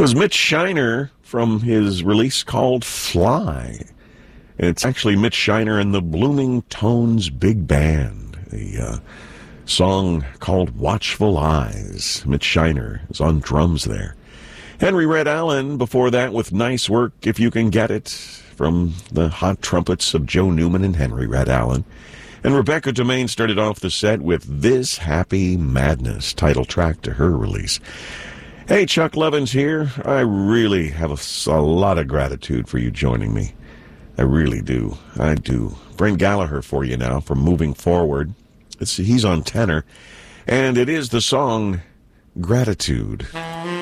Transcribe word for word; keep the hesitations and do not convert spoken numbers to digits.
was Mitch Shiner from his release called Fly. And it's actually Mitch Shiner and the Blooming Tones Big Band. The uh, song called Watchful Eyes. Mitch Shiner is on drums there. Henry Red Allen before that with Nice Work If You Can Get It from the hot trumpets of Joe Newman and Henry Red Allen. And Rebecca Domain started off the set with This Happy Madness, title track to her release. Hey, Chuck Levins here. I really have a, a lot of gratitude for you joining me. I really do. I do. Brent Gallagher for you now from Moving Forward. It's, he's on tenor, and it is the song Gratitude.